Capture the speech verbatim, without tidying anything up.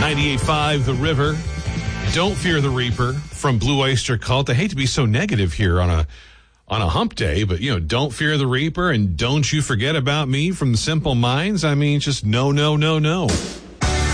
ninety-eight point five The River. Don't Fear the Reaper from Blue Oyster Cult. I hate to be so negative here on a on a hump day, but, you know, Don't Fear the Reaper and Don't You Forget About Me from the Simple Minds. I mean, just no, no, no, no.